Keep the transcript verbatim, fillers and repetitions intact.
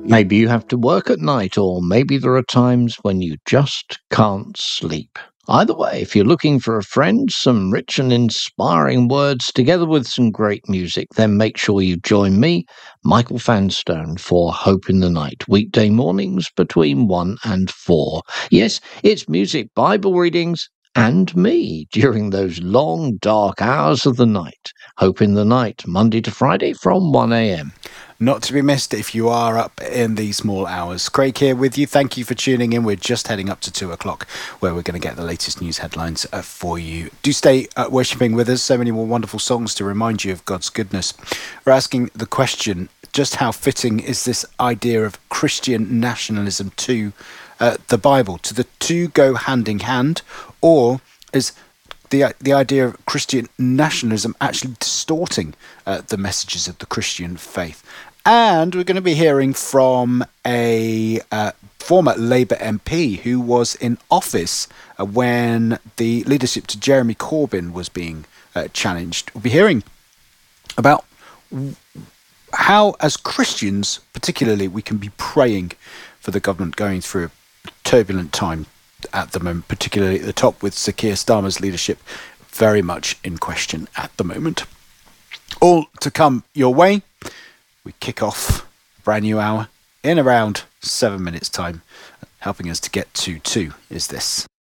Maybe you have to work at night, or maybe there are times when you just can't sleep. Either way, if you're looking for a friend, some rich and inspiring words together with some great music, then make sure you join me, Michael Fanstone, for Hope in the Night, weekday mornings between one and four. Yes, it's music, Bible readings, and me during those long, dark hours of the night. Hope in the Night, Monday to Friday from one a.m. Not to be missed if you are up in the small hours. Craig here with you. Thank you for tuning in. We're just heading up to two o'clock where we're going to get the latest news headlines uh, for you. Do stay uh, worshipping with us. So many more wonderful songs to remind you of God's goodness. We're asking the question, just how fitting is this idea of Christian nationalism to uh, the Bible? Do the two go hand in hand, or is the the idea of Christian nationalism actually distorting uh, the messages of the Christian faith? And we're going to be hearing from a uh, former Labour M P who was in office uh, when the leadership to Jeremy Corbyn was being uh, challenged. We'll be hearing about how, as Christians particularly, we can be praying for the government going through a turbulent time at the moment, particularly at the top with Sir Keir Starmer's leadership very much in question at the moment. All to come your way. We kick off a brand new hour in around seven minutes time. Helping us to get to two is this.